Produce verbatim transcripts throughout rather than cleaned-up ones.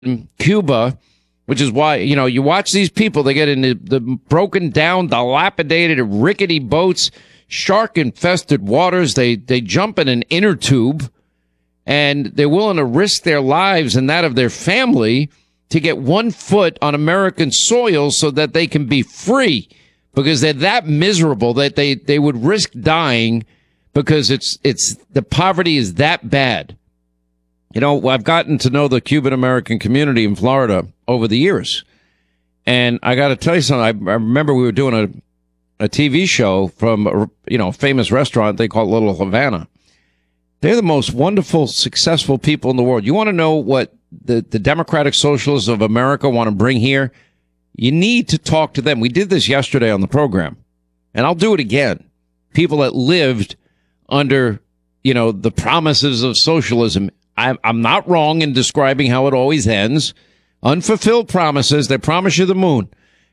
Cuba, which is why, you know, you watch these people, they get into the broken down, dilapidated, rickety boats, shark-infested waters. They, they jump in an inner tube, and they're willing to risk their lives and that of their family to get one foot on American soil so that they can be free, because they're that miserable that they, they would risk dying because it's it's the poverty is that bad. You know, I've gotten to know the Cuban American community in Florida over the years. And I got to tell you something. I, I remember we were doing a, a T V show from, a, you know, a famous restaurant they call Little Havana. They're the most wonderful, successful people in the world. You want to know what the, the Democratic Socialists of America want to bring here? You need to talk to them. We did this yesterday on the program, and I'll do it again. People that lived under, you know, the promises of socialism. I'm, I'm not wrong in describing how it always ends. Unfulfilled promises. They promise you the moon.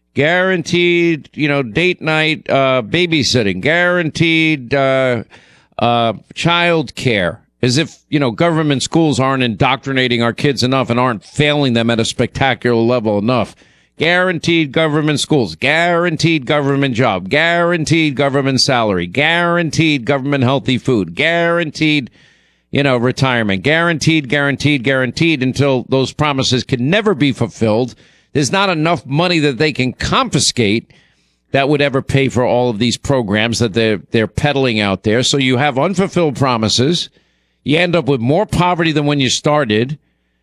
Guaranteed, you know, date night, uh, babysitting. Guaranteed, uh, uh, child care. As if, you know, government schools aren't indoctrinating our kids enough and aren't failing them at a spectacular level enough. Guaranteed government schools, guaranteed government job, guaranteed government salary, guaranteed government healthy food, guaranteed, you know, retirement, guaranteed, guaranteed, guaranteed until those promises can never be fulfilled. There's not enough money that they can confiscate that would ever pay for all of these programs that they're, they're peddling out there. So you have unfulfilled promises. You end up with more poverty than when you started.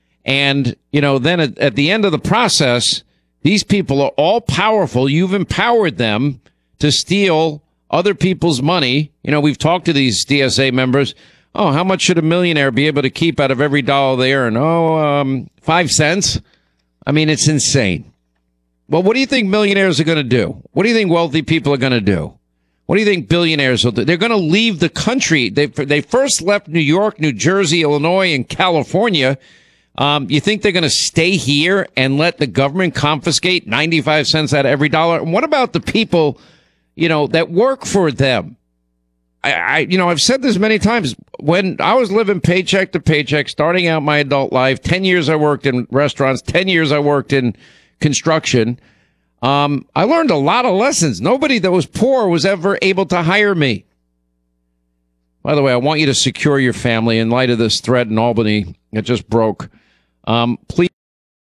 And, you know, then at, at the end of the process, these people are all powerful. You've empowered them to steal other people's money. You know, we've talked to these D S A members. Oh, how much should a millionaire be able to keep out of every dollar they earn? Oh, um, five cents. I mean, it's insane. Well, what do you think millionaires are going to do? What do you think wealthy people are going to do? What do you think billionaires will do? They're going to leave the country. They they first left New York, New Jersey, Illinois, and California. Um, you think they're going to stay here and let the government confiscate ninety-five cents out of every dollar? And what about the people, you know, that work for them? I, I, you know, I've said this many times. When I was living paycheck to paycheck, starting out my adult life, ten years I worked in restaurants, ten years I worked in construction. Um, I learned a lot of lessons. Nobody that was poor was ever able to hire me. By the way, I want you to secure your family in light of this threat in Albany that just broke. Um, please.